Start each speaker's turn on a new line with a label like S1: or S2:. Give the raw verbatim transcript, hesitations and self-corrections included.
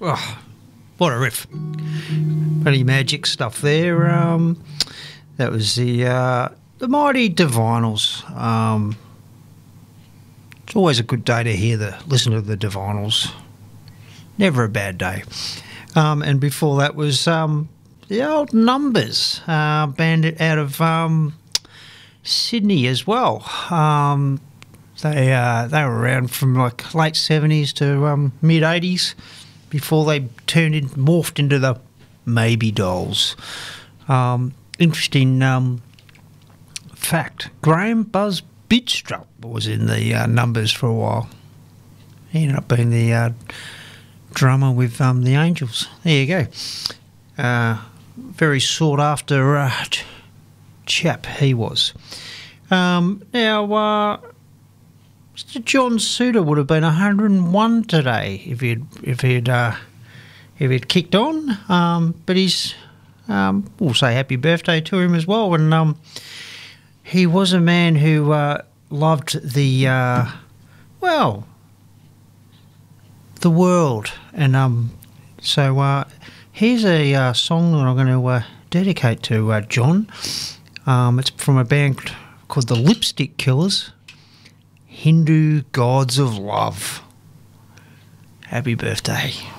S1: oh, what a riff. Pretty magic stuff there. Um, that was the uh, the mighty Divinyls. Um, it's always a good day to hear the listen to the Divinyls. Never a bad day. Um, and before that was um, the old Numbers, uh, band out of um, Sydney as well. Um, they uh, they were around from like late seventies to um, mid eighties before they turned in, morphed into the Maybe Dolls. Um, interesting um, fact: Graham Buzz Bidstrup was in the uh, Numbers for a while. He ended up being the uh, drummer with um, the Angels. There you go. Uh, very sought after uh, ch- chap he was. Um, now, uh, Mister John Suter would have been one hundred and one today if he'd if he'd uh, if he'd kicked on. Um, but he's um, we'll say happy birthday to him as well. And um, he was a man who uh, loved the uh, well the world. And um, so uh, here's a uh, song that I'm going to uh, dedicate to uh, John. Um, it's from a band called the Lipstick Killers. Hindu Gods of Love. Happy birthday.